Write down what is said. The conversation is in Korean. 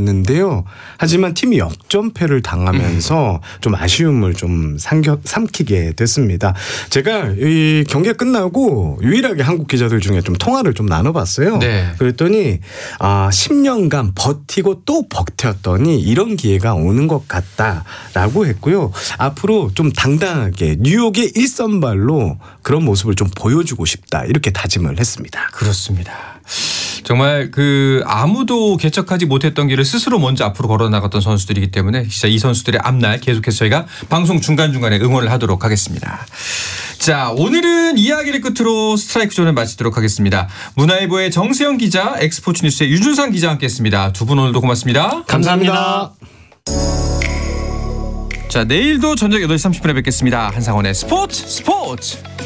나왔는데요. 하지만 팀이 역전패를 당하면서 좀 아쉬움을 좀 삼키게 됐습니다. 제가 이 경기가 끝나고 유일하게 한국 기자들 중에 좀 통화를 좀 나눠봤어요. 네. 그랬더니 10년간 버티고 또 버텼더니 이런 기회가 오는 것 같다라고 했고요. 앞으로 좀 당당하게 뉴욕의 1선발로 그런 모습을 좀 보여주고 싶다 이렇게 다짐을 했습니다. 그렇습니다. 정말 아무도 개척하지 못했던 길을 스스로 먼저 앞으로 걸어 나갔던 선수들이기 때문에 진짜 이 선수들의 앞날 계속해서 저희가 방송 중간중간에 응원을 하도록 하겠습니다. 자, 오늘은 이야기를 끝으로 스트라이크 존을 마치도록 하겠습니다. 문화일보의 정세영 기자, 엑스포츠 뉴스의 유준상 기자와 함께했습니다. 두 분 오늘도 고맙습니다. 감사합니다. 자, 내일도 저녁 8시 30분에 뵙겠습니다. 한상원의 스포츠.